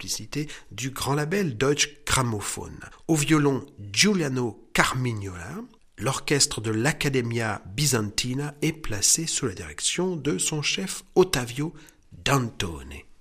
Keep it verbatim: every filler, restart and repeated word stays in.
complicité du grand label Deutsche Grammophon. Au violon, Giuliano Carmignola. L'orchestre de l'Accademia Bisantina est placé sous la direction de son chef Ottavio Dantone.